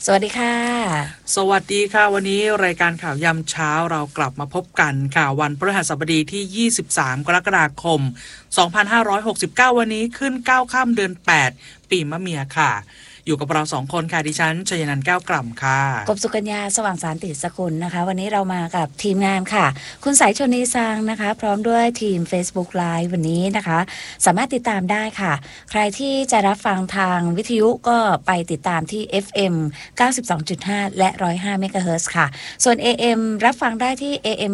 สวัสดีค่ะสวัสดีค่ะวันนี้รายการข่าวยามเช้าเรากลับมาพบกันค่ะวันพฤหัสบดีที่23กรกฎาคม2569วันนี้ขึ้น9ค่ำเดือน8ปีมะเมียค่ะอยู่กับเรา2คนค่ะดิฉันชยนันท์แก้วกล่ำค่ะกบสุกัญญาสว่างสารติสกุลนะคะวันนี้เรามากับทีมงานค่ะคุณสายชนีซังนะคะพร้อมด้วยทีม Facebook Live วันนี้นะคะสามารถติดตามได้ค่ะใครที่จะรับฟังทางวิทยุก็ไปติดตามที่ FM 92.5 และ 105 เมกะเฮิรตซ์ค่ะส่วน AM รับฟังได้ที่ AM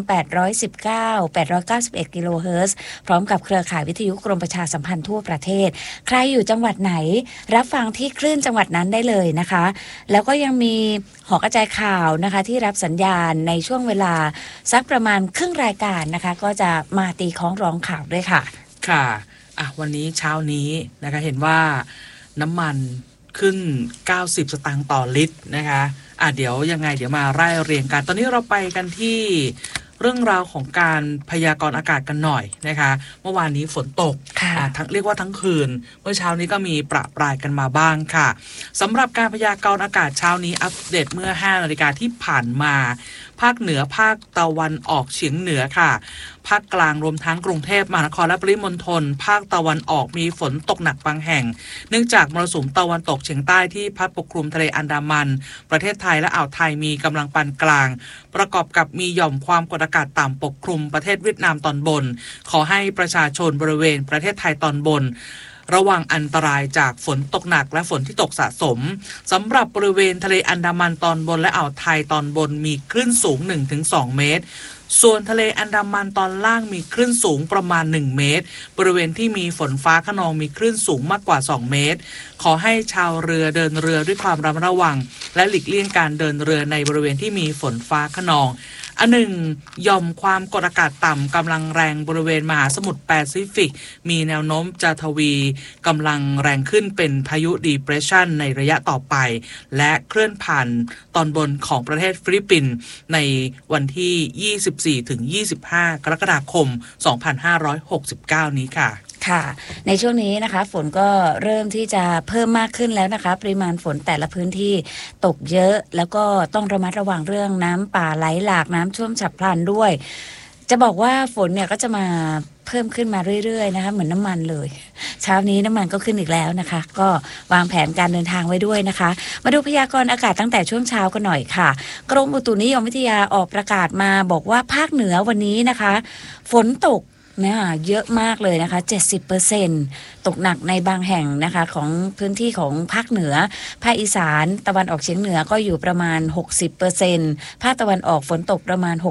819 891 กิโลเฮิรตซ์พร้อมกับเครือข่ายวิทยุกรมประชาสัมพันธ์ทั่วประเทศใครอยู่จังหวัดไหนรับฟังที่คลื่นจังหวัดนั้นได้เลยนะคะแล้วก็ยังมีหอกระจายข่าวนะคะที่รับสัญญาณในช่วงเวลาสักประมาณครึ่งรายการนะคะก็จะมาตีคล้องร้องข่าวด้วยค่ะค่ะวันนี้เช้านี้นะคะเห็นว่าน้ำมันขึ้น90สตางค์ต่อลิตรนะคะเดี๋ยวยังไงเดี๋ยวมาไล่เรียงกันตอนนี้เราไปกันที่เรื่องราวของการพยากรณ์อากาศกันหน่อยนะคะเมื่อวานนี้ฝนตกทั้งเรียกว่าทั้งคืนเมื่อเช้านี้ก็มีประปรายกันมาบ้างค่ะสำหรับการพยากรณ์อากาศเช้านี้อัปเดตเมื่อ5 นาฬิกาที่ผ่านมาภาคเหนือภาคตะวันออกเฉียงเหนือค่ะภาคกลางรวมทั้งกรุงเทพมหานครและปริมณฑลภาคตะวันออกมีฝนตกหนักบางแห่งเนื่องจากมรสุมตะวันตกเฉียงใต้ที่พัดปกคลุมทะเลอันดามันประเทศไทยและอ่าวไทยมีกำลังปานกลางประกอบกับมีหย่อมความกดอากาศต่ำปกคลุมประเทศเวียดนามตอนบนขอให้ประชาชนบริเวณประเทศไทยตอนบนระวังอันตรายจากฝนตกหนักและฝนที่ตกสะสมสำหรับบริเวณทะเลอันดามันตอนบนและอ่าวไทยตอนบนมีคลื่นสูง 1-2 เมตรส่วนทะเลอันดามันตอนล่างมีคลื่นสูงประมาณ1 เมตรบริเวณที่มีฝนฟ้าคะนองมีคลื่นสูงมากกว่า2 เมตรขอให้ชาวเรือเดินเรือด้วยความระมัดระวังและหลีกเลี่ยงการเดินเรือในบริเวณที่มีฝนฟ้าคะนองหย่อมความกดอากาศต่ำกำลังแรงบริเวณมหาสมุทรแปซิฟิกมีแนวโน้มจะทวีกำลังแรงขึ้นเป็นพายุดีเพรสชันในระยะต่อไปและเคลื่อนผ่านตอนบนของประเทศฟิลิปปินส์ในวันที่ 24-25 กรกฎาคม 2569 นี้ค่ะค่ะในช่วงนี้นะคะฝนก็เริ่มที่จะเพิ่มมากขึ้นแล้วนะคะปริมาณฝนแต่ละพื้นที่ตกเยอะแล้วก็ต้องระมัดระวังเรื่องน้ำป่าไหลหลากน้ำท่วมฉับพลันด้วยจะบอกว่าฝนเนี่ยก็จะมาเพิ่มขึ้นมาเรื่อยๆนะคะเหมือนน้ำมันเลยเช้านี้น้ำมันก็ขึ้นอีกแล้วนะคะก็วางแผนการเดินทางไว้ด้วยนะคะมาดูพยากรณ์อากาศตั้งแต่ช่วงเช้ากันหน่อยค่ะกรมอุตุนิยมวิทยาออกประกาศมาบอกว่าภาคเหนือวันนี้นะคะฝนตกเยอะมากเลยนะคะ 70% ตกหนักในบางแห่งนะคะของพื้นที่ของภาคเหนือภาคอีสานตะวันออกเฉียงเหนือก็อยู่ประมาณ 60% ภาคตะวันออกฝนตกประมาณ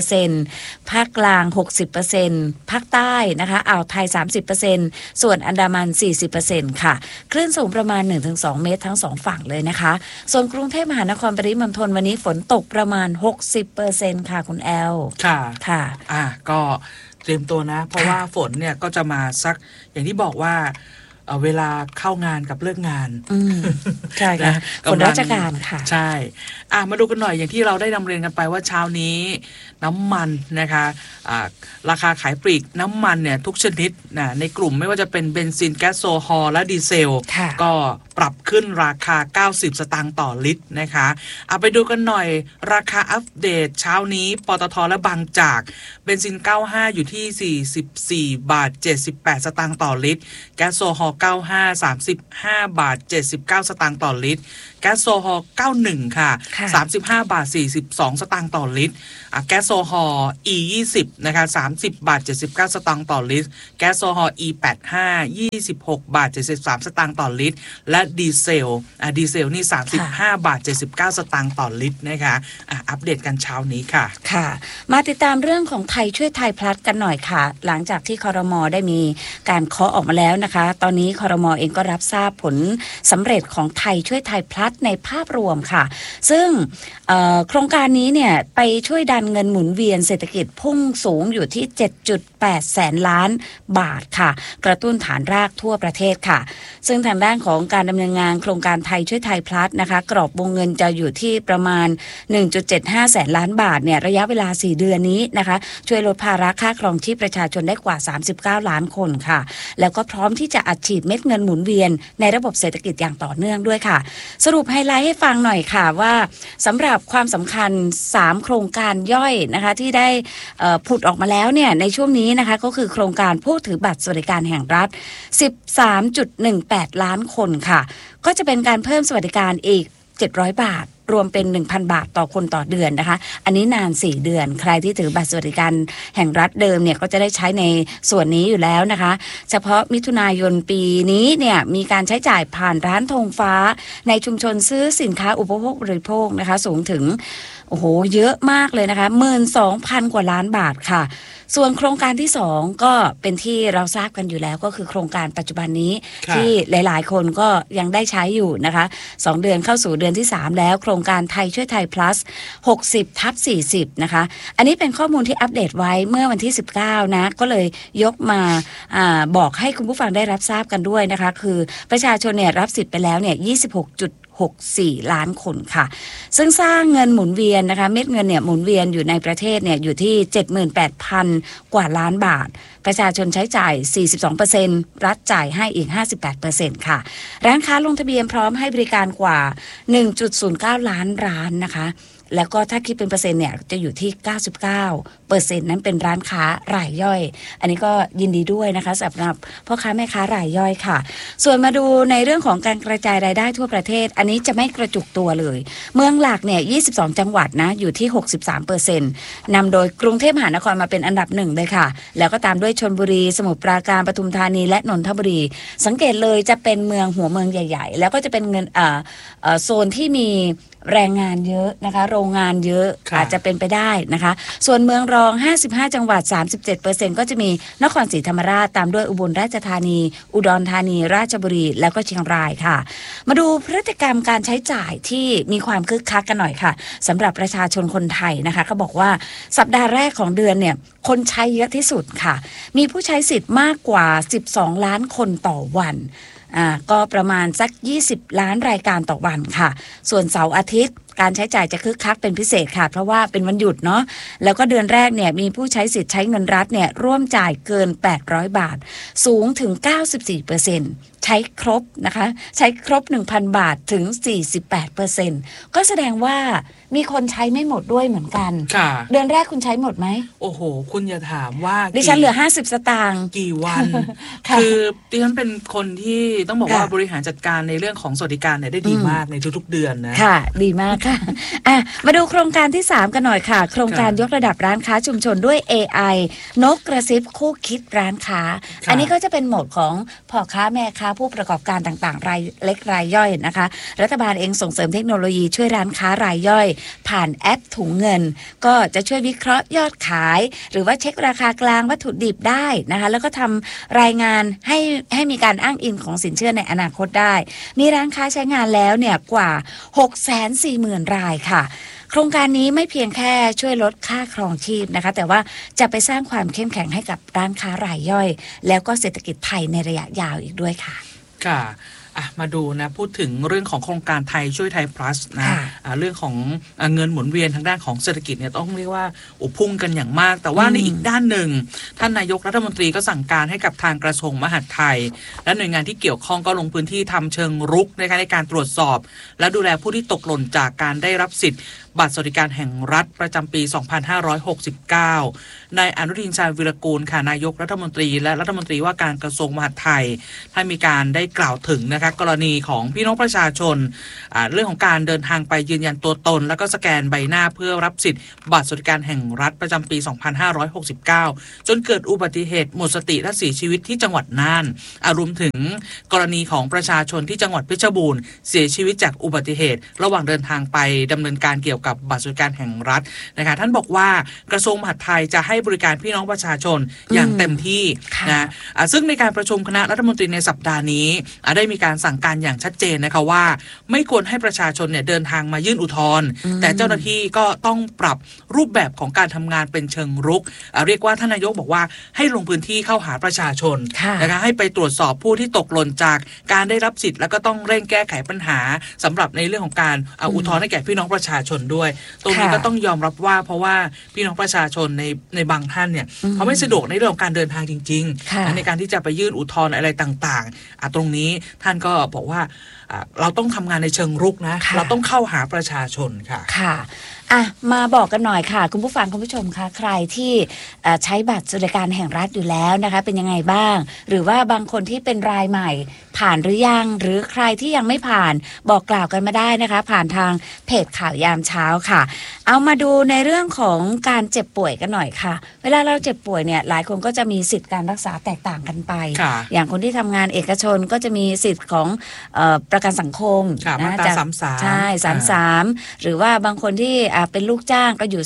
60% ภาคกลาง 60% ภาคใต้นะคะอ่าวไทย 30% ส่วนอันดามัน 40% ค่ะคลื่นสูงประมาณ 1-2 เมตรทั้ง2ฝั่งเลยนะคะส่วนกรุงเทพมหานครปริมณฑลวันนี้ฝนตกประมาณ 60% ค่ะคุณแอลค่ะก็เตรียมตัวนะเพราะว่าฝนเนี่ยก็จะมาสักอย่างที่บอกว่าเวลาเข้างานกับเลิกงานใช่ค่ะฝนราชการค่ะใช่มาดูกันหน่อยอย่างที่เราได้นำเรียนกันไปว่าเช้านี้น้ำมันนะคะราคาขายปลีกน้ำมันเนี่ยทุกชนิดในกลุ่มไม่ว่าจะเป็นเบนซินแก๊สโซฮอลและดีเซลก็ปรับขึ้นราคา90สตางค์ต่อลิตรนะคะไปดูกันหน่อยราคาอัปเดตเช้านี้ปตทและบางจากเบนซิน95อยู่ที่44 บาท 78 สตางค์ต่อลิตรแก๊สโซฮอล95 35 บาท 79 สตางค์ต่อลิตรแก๊สโซฮอล91ค่ะ35 บาท 42 สตางค์ต่อลิตรแก๊สโซฮอล E20 นะคะ30 บาท 79 สตางค์ต่อลิตรแก๊สโซฮอล E85 26 บาท 73 สตางค์ต่อลิตรและดีเซลนี่35 บาท 79 สตางค์ต่อลิตรนะคะอัปเดตกันเช้านี้ค่ะค่ะมาติดตามเรื่องของไทยช่วยไทยพลัสกันหน่อยค่ะหลังจากที่ครม.ได้มีการเคาะออกมาแล้วนะคะตอนนี้ครม.เองก็รับทราบผลสำเร็จของไทยช่วยไทยพลัสในภาพรวมค่ะซึ่งโครงการนี้เนี่ยไปช่วยดันเงินหมุนเวียนเศรษฐกิจพุ่งสูงอยู่ที่ 800,000 ล้านบาทค่ะกระตุ้นฐานรากทั่วประเทศค่ะซึ่งทางด้านของการดำเนินงานโครงการไทยช่วยไทยพลัสนะคะกรอบวงเงินจะอยู่ที่ประมาณ 1.75 แสนล้านบาทเนี่ยระยะเวลา4เดือนนี้นะคะช่วยลดภาระค่าครองชีพประชาชนได้กว่า39ล้านคนค่ะแล้วก็พร้อมที่จะอัดฉีดเม็ดเงินหมุนเวียนในระบบเศรษฐกิจอย่างต่อเนื่องด้วยค่ะสรุปไฮไลท์ให้ฟังหน่อยค่ะว่าสำหรับความสำคัญ3โครงการย่อยนะคะที่ได้ผุดออกมาแล้วเนี่ยในช่วงนี้นะคะก็คือโครงการผู้ถือบัตรสวัสดิการแห่งรัฐ 13.18 ล้านคนค่ะก็จะเป็นการเพิ่มสวัสดิการอีก700 บาทรวมเป็น 1,000 บาทต่อคนต่อเดือนนะคะอันนี้นาน4เดือนใครที่ถือบัตรสวัสดิการแห่งรัฐเดิมเนี่ยก็จะได้ใช้ในส่วนนี้อยู่แล้วนะคะเฉพาะมิถุนายนปีนี้เนี่ยมีการใช้จ่ายผ่านร้านธงฟ้าในชุมชนซื้อสินค้าอุปโภคบริโภคนะคะสูงถึงโอ้โหเยอะมากเลยนะคะ 12,000 กว่าล้านบาทค่ะส่วนโครงการที่2ก็เป็นที่เราทราบกันอยู่แล้วก็คือโครงการปัจจุบันนี้ที่หลายๆคนก็ยังได้ใช้อยู่นะคะ2เดือนเข้าสู่เดือนที่3แล้วโครงการไทยช่วยไทย plus 60/40นะคะอันนี้เป็นข้อมูลที่อัปเดตไว้เมื่อวันที่19นะก็เลยยกมาบอกให้คุณผู้ฟังได้รับทราบกันด้วยนะคะคือประชาชนเนี่ยรับสิทธิ์ไปแล้วเนี่ย26.64 ล้านคนค่ะซึ่งสร้างเงินหมุนเวียนนะคะเม็ดเงินเนี่ยหมุนเวียนอยู่ในประเทศเนี่ยอยู่ที่ 78,000 กว่าล้านบาทประชาชนใช้จ่าย 42% รัฐจ่ายให้อีก 58% ค่ะร้านค้าลงทะเบียนพร้อมให้บริการกว่า 1.09 ล้านร้านนะคะแล้วก็ถ้าคิดเป็นเปอร์เซ็นต์เนี่ยจะอยู่ที่ 99% นั้นเป็นร้านค้ารายย่อยอันนี้ก็ยินดีด้วยนะคะสำหรับพ่อค้าแม่ค้ารายย่อยค่ะส่วนมาดูในเรื่องของการกระจายรายได้ทั่วประเทศอันนี้จะไม่กระจุกตัวเลยเมืองหลักเนี่ย22จังหวัดนะอยู่ที่ 63% นำโดยกรุงเทพมหานครมาเป็นอันดับ1เลยค่ะแล้วก็ตามด้วยชลบุรีสมุทรปราการปทุมธานีและนนทบุรีสังเกตเลยจะเป็นเมืองหัวเมืองใหญ่ๆแล้วก็จะเป็นเงินโซนที่มีแรงงานเยอะนะคะโรงงานเยอะอาจจะเป็นไปได้นะคะส่วนเมืองรอง55จังหวัด 37% ก็จะมีนครศรีธรรมราชตามด้วยอุบลราชธานีอุดรธานีราชบุรีแล้วก็เชียงรายค่ะมาดูพฤติกรรมการใช้จ่ายที่มีความคึกคักกันหน่อยค่ะสำหรับประชาชนคนไทยนะคะเขาบอกว่าสัปดาห์แรกของเดือนเนี่ยคนใช้เยอะที่สุดค่ะมีผู้ใช้สิทธิ์มากกว่า12ล้านคนต่อวันก็ประมาณสัก20ล้านรายการต่อวันค่ะส่วนเสาร์อาทิตย์การใช้จ่ายจะคึกคักเป็นพิเศษค่ะเพราะว่าเป็นวันหยุดเนาะแล้วก็เดือนแรกเนี่ยมีผู้ใช้สิทธิ์ใช้เงินรัฐเนี่ยร่วมจ่ายเกิน800บาทสูงถึง 94%ใช้ครบนะคะใช้ครบ 1,000 บาทถึง 48% ก็แสดงว่ามีคนใช้ไม่หมดด้วยเหมือนกันเดือนแรกคุณใช้หมดไหมโอ้โหคุณอย่าถามว่าดิฉันเหลือ50สตางค์กี่วันคือดิฉันเป็นคนที่ต้องบอกว่าบริหารจัดการในเรื่องของสวัสดิการเนี่ยได้ดีมากในทุกๆเดือนนะค่ะดีมากค่ะมาดูโครงการที่3กันหน่อยค่ะโครงการยกระดับร้านค้าชุมชนด้วย AI นกกระซิบคู่คิดร้านค้าอันนี้ก็จะเป็นโหมดของพ่อค้าแม่ค้าผู้ประกอบการต่างๆรายเล็กรายย่อยนะคะรัฐบาลเองส่งเสริมเทคโนโลยีช่วยร้านค้ารายย่อยผ่านแอปถุงเงินก็จะช่วยวิเคราะห์ยอดขายหรือว่าเช็คราคากลางวัตถุดิบได้นะคะแล้วก็ทำรายงานให้มีการอ้างอิงของสินเชื่อในอนาคตได้มีร้านค้าใช้งานแล้วเนี่ยกว่า 640,000 รายค่ะโครงการนี้ไม่เพียงแค่ช่วยลดค่าครองชีพนะคะแต่ว่าจะไปสร้างความเข้มแข็งให้กับร้านค้ารายย่อยแล้วก็เศรษฐกิจไทยในระยะยาวอีกด้วยค่ะค่ะมาดูนะพูดถึงเรื่องของโครงการไทยช่วยไทย plus นะเรื่องของเงินหมุนเวียนทางด้านของเศรษฐกิจเนี่ยต้องเรียกว่าพุ่งกันอย่างมากแต่ว่าในอีกด้านหนึ่งท่านนายกรัฐมนตรีก็สั่งการให้กับทางกระทรวงมหาดไทยและหน่วยงานที่เกี่ยวข้องก็ลงพื้นที่ทำเชิงรุกในการตรวจสอบและดูแลผู้ที่ตกหล่นจากการได้รับสิทธิ์บัตรสวัสดิการแห่งรัฐประจำปี 2569 นายอนุทินชาญวิรากูลค่ะนายกรัฐมนตรีและรัฐมนตรีว่าการกระทรวงมหาดไทยท่านมีการได้กล่าวถึงนะคะกรณีของพี่น้องประชาชนเรื่องของการเดินทางไปยืนยันตัวตนแล้วก็สแกนใบหน้าเพื่อรับสิทธิ์บัตรสวัสดิการแห่งรัฐประจำปี 2569 จนเกิดอุบัติเหตุหมดสติและเสียชีวิตที่จังหวัดน่านรวมถึงกรณีของประชาชนที่จังหวัดเพชรบูรณ์เสียชีวิตจากอุบัติเหตุระหว่างเดินทางไปดำเนินการเกี่ยวยวกับบัตรสวัสดิการแห่งรัฐนะคะท่านบอกว่ากระทรวงมหาดไทยจะให้บริการพี่น้องประชาชนอย่างเต็มที่นะซึ่งในการประชุมคณะรัฐมนตรีในสัปดาห์นี้ได้มีการสั่งการอย่างชัดเจนนะคะว่าไม่ควรให้ประชาชนเนี่ยเดินทางมายื่นอุทธรณ์แต่เจ้าหน้าที่ก็ต้องปรับรูปแบบของการทำงานเป็นเชิงรุกเรียกว่าท่านนายกบอกว่าให้ลงพื้นที่เข้าหาประชาชนนะคะให้ไปตรวจสอบผู้ที่ตกหล่นจากการได้รับสิทธิ์แล้วก็ต้องเร่งแก้ไขปัญหาสำหรับในเรื่องของการอุทธรณ์ให้แก่พี่น้องประชาชนด้วยตรงนี้ก็ต้องยอมรับว่าเพราะว่าพี่น้องประชาชนในบางท่านเนี่ยเขาไม่สะดวกในเรื่องของการเดินทางจริงๆในการที่จะไปยื่นอุทธรณ์อะไรต่างๆตรงนี้ท่านก็บอกว่าเราต้องทำงานในเชิงรุกนะเราต้องเข้าหาประชาชนค่ะค่ะมาบอกกันหน่อยค่ะคุณผู้ฟังคุณผู้ชมคะใครที่ใช้บัตรสวัสดิการแห่งรัฐอยู่แล้วนะคะเป็นยังไงบ้างหรือว่าบางคนที่เป็นรายใหม่ผ่านหรือยังหรือใครที่ยังไม่ผ่านบอกกล่าวกันมาได้นะคะผ่านทางเพจข่าวยามเช้าค่ะเอามาดูในเรื่องของการเจ็บป่วยกันหน่อยค่ะเวลาเราเจ็บป่วยเนี่ยหลายคนก็จะมีสิทธิการรักษาแตกต่างกันไปอย่างคนที่ทำงานเอกชนก็จะมีสิทธิ์ของประกันสังคมนะจาก33 ใช่33หรือว่าบางคนที่เป็นลูกจ้างก็อยู่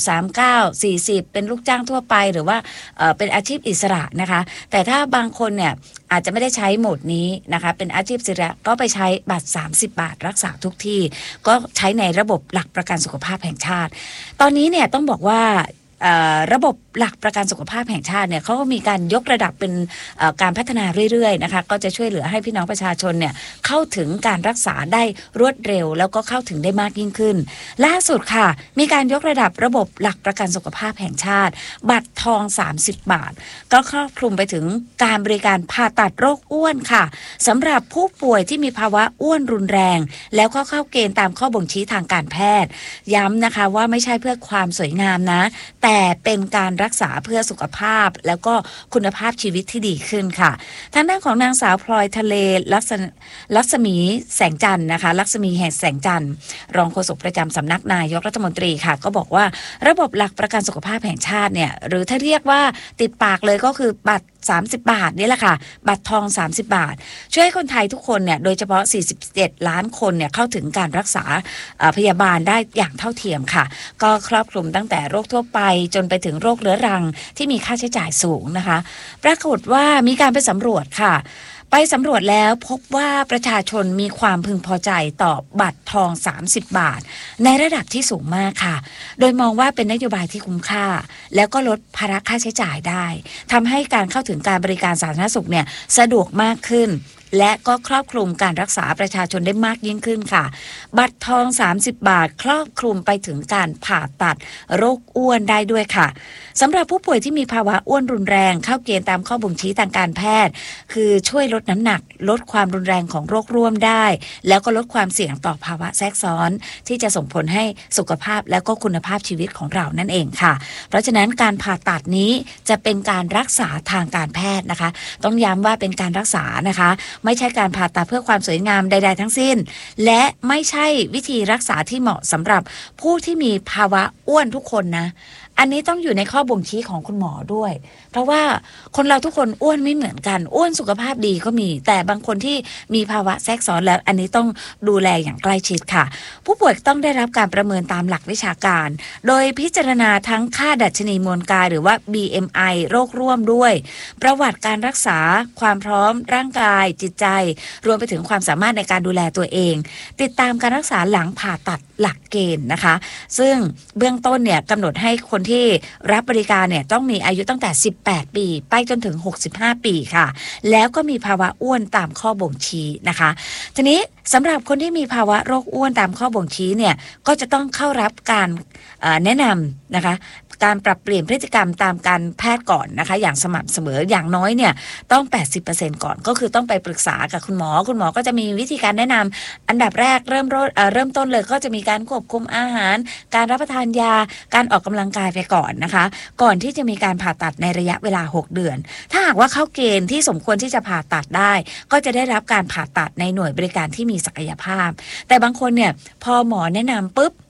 39 40เป็นลูกจ้างทั่วไปหรือว่าเป็นอาชีพอิสระนะคะแต่ถ้าบางคนเนี่ยอาจจะไม่ได้ใช้โหมดนี้นะคะเป็นอาชีพอิสระก็ไปใช้บัตร30 บาทรักษาทุกที่ก็ใช้ในระบบหลักประกันสุขภาพแห่งชาติตอนนี้เนี่ยต้องบอกว่าระบบหลักประกันสุขภาพแห่งชาติเนี่ยเขาก็มีการยกระดับเป็นการพัฒนาเรื่อยๆนะคะก็จะช่วยเหลือให้พี่น้องประชาชนเนี่ยเข้าถึงการรักษาได้รวดเร็วแล้วก็เข้าถึงได้มากยิ่งขึ้นล่าสุดค่ะมีการยกระดับระบบหลักประกันสุขภาพแห่งชาติบัตรทอง30 บาทก็ครอบคลุมไปถึงการบริการผ่าตัดโรคอ้วนค่ะสำหรับผู้ป่วยที่มีภาวะอ้วนรุนแรงแล้วก็เข้าเกณฑ์ตามข้อบ่งชี้ทางการแพทย์ย้ำนะคะว่าไม่ใช่เพื่อความสวยงามนะแต่เป็นการรักษาเพื่อสุขภาพแล้วก็คุณภาพชีวิตที่ดีขึ้นค่ะทางด้านของนางสาวพลอยทะเลลักษมีแสงจันทร์นะคะลักษมีแห่งแสงจันทร์รองโฆษกประจำสำนักนายกรัฐมนตรีค่ะก็บอกว่าระบบหลักประกันสุขภาพแห่งชาติเนี่ยหรือถ้าเรียกว่าติดปากเลยก็คือบัตร30 บาทนี่แหละค่ะบัตรทอง30 บาทช่วยให้คนไทยทุกคนเนี่ยโดยเฉพาะ47 ล้านคนเนี่ยเข้าถึงการรักษาพยาบาลได้อย่างเท่าเทียมค่ะก็ครอบคลุมตั้งแต่โรคทั่วไปจนไปถึงโรคเรื้อรังที่มีค่าใช้จ่ายสูงนะคะปรากฏว่ามีการไปสำรวจค่ะไปสำรวจแล้วพบว่าประชาชนมีความพึงพอใจต่อบัตรทอง30 บาทในระดับที่สูงมากค่ะโดยมองว่าเป็นนโยบายที่คุ้มค่าแล้วก็ลดภาระค่าใช้จ่ายได้ทำให้การเข้าถึงการบริการสาธารณสุขเนี่ยสะดวกมากขึ้นและก็ครอบคลุมการรักษาประชาชนได้มากยิ่งขึ้นค่ะบัตรทอง30 บาทครอบคลุมไปถึงการผ่าตัดโรคอ้วนได้ด้วยค่ะสำหรับผู้ป่วยที่มีภาวะอ้วนรุนแรงเข้าเกณฑ์ตามข้อบ่งชี้ทางการแพทย์คือช่วยลดน้ำหนักลดความรุนแรงของโรคร่วมได้แล้วก็ลดความเสี่ยงต่อภาวะแทรกซ้อนที่จะส่งผลให้สุขภาพและก็คุณภาพชีวิตของเรานั่นเองค่ะเพราะฉะนั้นการผ่าตัดนี้จะเป็นการรักษาทางการแพทย์นะคะต้องย้ำว่าเป็นการรักษานะคะไม่ใช่การผ่าตัดเพื่อความสวยงามใดๆทั้งสิ้นและไม่ใช่วิธีรักษาที่เหมาะสำหรับผู้ที่มีภาวะอ้วนทุกคนนะอันนี้ต้องอยู่ในข้อบ่งชี้ของคุณหมอด้วยเพราะว่าคนเราทุกคนอ้วนไม่เหมือนกันอ้วนสุขภาพดีก็มีแต่บางคนที่มีภาวะแทรกซ้อนแล้วอันนี้ต้องดูแลอย่างใกล้ชิดค่ะผู้ป่วยต้องได้รับการประเมินตามหลักวิชาการโดยพิจารณาทั้งค่าดัชนีมวลกายหรือว่า BMI โรคร่วมด้วยประวัติการรักษาความพร้อมร่างกายจิตใจรวมไปถึงความสามารถในการดูแลตัวเองติดตามการรักษาหลังผ่าตัดหลักเกณฑ์นะคะซึ่งเบื้องต้นเนี่ยกำหนดให้คนที่รับบริการเนี่ยต้องมีอายุตั้งแต่18 ปีไปจนถึง65 ปีค่ะแล้วก็มีภาวะอ้วนตามข้อบ่งชี้นะคะทีนี้สำหรับคนที่มีภาวะโรคอ้วนตามข้อบ่งชี้เนี่ยก็จะต้องเข้ารับการแนะนำนะคะการปรับเปลี่ยนพฤติกรรมตามการแพทย์ก่อนนะคะอย่างสม่ำเสมออย่างน้อยเนี่ยต้อง 80% ก่อนก็คือต้องไปปรึกษากับคุณหมอก็จะมีวิธีการแนะนำอันดับแรกเริ่มต้นเลยก็จะมีการควบคุมอาหารการรับประทานยาการออกกำลังกายไปก่อนนะคะก่อนที่จะมีการผ่าตัดในระยะเวลา6 เดือนถ้าหากว่าเข้าเกณฑ์ที่สมควรที่จะผ่าตัดได้ก็จะได้รับการผ่าตัดในหน่วยบริการที่มีศักยภาพแต่บางคนเนี่ยพอหมอแนะนำปุ๊บ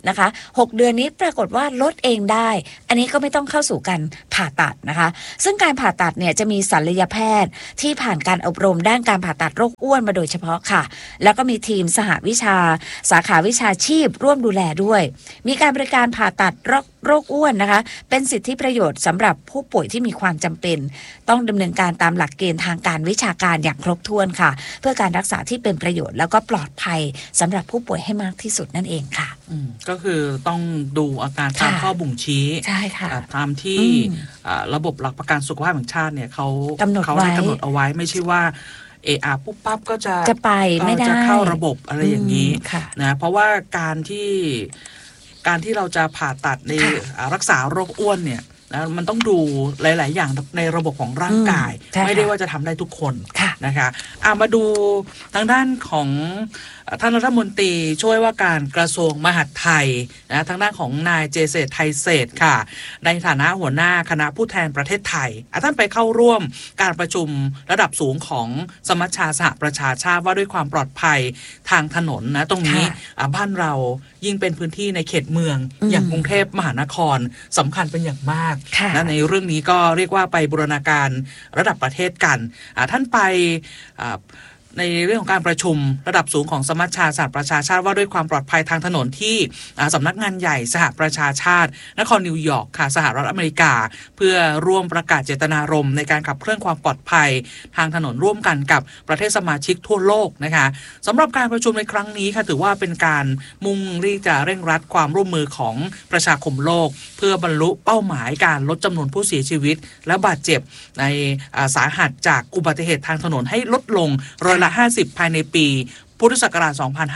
นะคะ6 เดือนนี้ปรากฏว่าลดเองได้อันนี้ก็ไม่ต้องเข้าสู่การผ่าตัดนะคะซึ่งการผ่าตัดเนี่ยจะมีศัลยแพทย์ที่ผ่านการอบรมด้านการผ่าตัดโรคอ้วนมาโดยเฉพาะค่ะแล้วก็มีทีมสหวิชาสาขาวิชาชีพร่วมดูแลด้วยมีการบริการผ่าตัดโรคอ้วนนะคะเป็นสิทธิประโยชน์สำหรับผู้ป่วยที่มีความจำเป็นต้องดำเนินการตามหลักเกณฑ์ทางการวิชาการอย่างครบถ้วนค่ะเพื่อการรักษาที่เป็นประโยชน์แล้วก็ปลอดภัยสำหรับผู้ป่วยให้มากที่สุดนั่นเองค่ะก็คือต้องดูอาการตามข้อบ่งชี้ใช่ค่ะตามที่ระบบหลักประกันสุขภาพแห่งชาติเนี่ยเขาได้กำหนดเอาไว้ไม่ใช่ว่าปุ๊บปั๊บก็จะไปไม่ได้จะเข้าระบบอะไรอย่างนี้นะเพราะว่าการที่เราจะผ่าตัดในรักษาโรคอ้วนเนี่ยนะมันต้องดูหลายๆอย่างในระบบของร่างกายไม่ได้ว่าจะทำได้ทุกคนนะคะมาดูทางด้านของท่านรัฐมนตรีช่วยว่าการกระทรวงมหาดไทยนะทางด้านของนายเจเศรษฐ์ไทยเศรษฐ์ค่ะในฐานะหัวหน้าคณะผู้แทนประเทศไทยท่านไปเข้าร่วมการประชุมระดับสูงของสมัชชาสหประชาชาติว่าด้วยความปลอดภัยทางถนนนะตรงนี้บ้านเรายิ่งเป็นพื้นที่ในเขตเมืองอย่างกรุงเทพมหานครสำคัญเป็นอย่างมากนะในเรื่องนี้ก็เรียกว่าไปบูรณาการระดับประเทศกันท่านไปในเรื่องของการประชุมระดับสูงของสมัชชาสหประชาชาติว่าด้วยความปลอดภัยทางถนนที่สำนักงานใหญ่สหประชาชาตินครนิวยอร์กค่ะสหรัฐอเมริกาเพื่อร่วมประกาศเจตนารมณ์ในการขับเคลื่อนความปลอดภัยทางถนนร่วมกันกับประเทศสมาชิกทั่วโลกนะคะสำหรับการประชุมในครั้งนี้ค่ะถือว่าเป็นการมุ่งที่จะเร่งรัดความร่วมมือของประชาคมโลกเพื่อบรรลุเป้าหมายการลดจำนวนผู้เสียชีวิตและบาดเจ็บในสาหัสจากอุบัติเหตุทางถนนให้ลดลง50%ภายในปีพุทธศักราช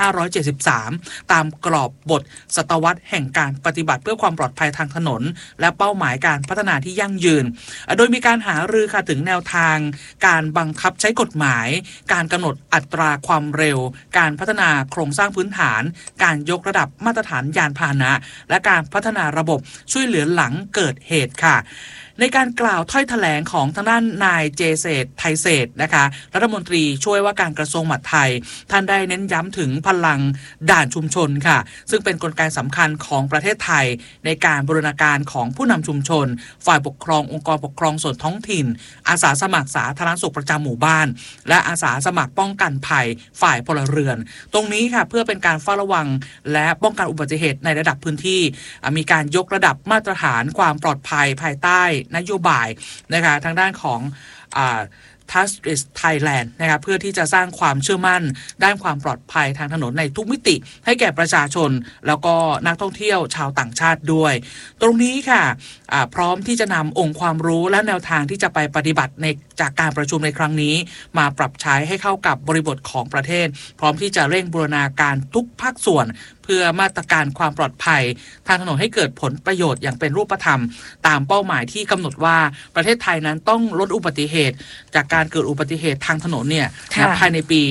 2573 ตามกรอบบทศตวรรษแห่งการปฏิบัติเพื่อความปลอดภัยทางถนนและเป้าหมายการพัฒนาที่ยั่งยืนโดยมีการหารือค่ะถึงแนวทางการบังคับใช้กฎหมายการกำหนดอัตราความเร็วการพัฒนาโครงสร้างพื้นฐานการยกระดับมาตรฐานยานพาหนะและการพัฒนาระบบช่วยเหลือหลังเกิดเหตุค่ะในการกล่าวถ้อยแถลงของทางด้านนายเจเศรษฐ์ไทยเศรษฐ์นะคะรัฐมนตรีช่วยว่าการกระทรวงมหาดไทยท่านได้เน้นย้ำถึงพลังด่านชุมชนค่ะซึ่งเป็นกลไกสำคัญของประเทศไทยในการบูรณาการของผู้นำชุมชนฝ่ายปกครององค์กรปกครองส่วนท้องถิ่นอาสาสมัครสาธารณสุขประจำหมู่บ้านและอาสาสมัครป้องกันภัยฝ่ายพลเรือนตรงนี้ค่ะเพื่อเป็นการเฝ้าระวังและป้องกันอุบัติเหตุในระดับพื้นที่มีการยกระดับมาตรฐานความปลอดภัยภายใต้นโยบายนะคะทางด้านของTouchless Thailand นะคะเพื่อที่จะสร้างความเชื่อมั่นด้านความปลอดภัยทางถนนในทุกมิติให้แก่ประชาชนแล้วก็นักท่องเที่ยวชาวต่างชาติด้วยตรงนี้ค่ะพร้อมที่จะนำองค์ความรู้และแนวทางที่จะไปปฏิบัติในจากการประชุมในครั้งนี้มาปรับใช้ให้เข้ากับบริบทของประเทศพร้อมที่จะเร่งบูรณาการทุกภาคส่วนเพื่อมาตรการความปลอดภัยทางถนนให้เกิดผลประโยชน์อย่างเป็นรูปธรรมตามเป้าหมายที่กำหนดว่าประเทศไทยนั้นต้องลดอุบัติเหตุจากการเกิดอุบัติเหตุทางถนนเนี่ยภายในปี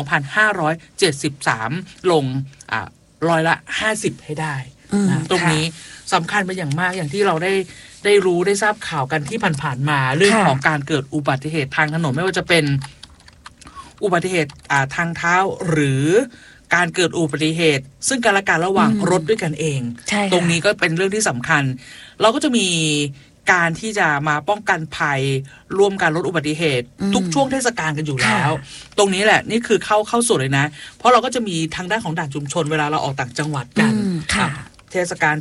2573 ลง50%ให้ได้นะตรงนี้สำคัญเป็นอย่างมากอย่างที่เราได้รู้ได้ทราบข่าวกันที่ผ่านๆมาเรื่องของการเกิดอุบัติเหตุทางถนนไม่ว่าจะเป็นอุบัติเหตุทางเท้าหรือการเกิดอุบัติเหตุซึ่งกันและกันระหว่างรถด้วยกันเองตรงนี้ก็เป็นเรื่องที่สำคัญเราก็จะมีการที่จะมาป้องกันภัยร่วมกันลดอุบัติเหตุทุกช่วงเทศกาลกันอยู่แล้วตรงนี้แหละนี่คือเข้าสู่เลยนะเพราะเราก็จะมีทางด้านของด่านชุมชนเวลาเราออกต่างจังหวัดกันเทศกาล